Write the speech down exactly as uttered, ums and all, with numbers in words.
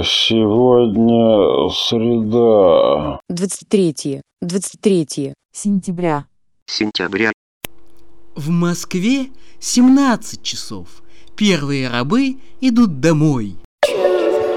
Сегодня среда. двадцать третье. двадцать третье. Сентября. Сентября. В Москве семнадцать часов. Первые рабы идут домой.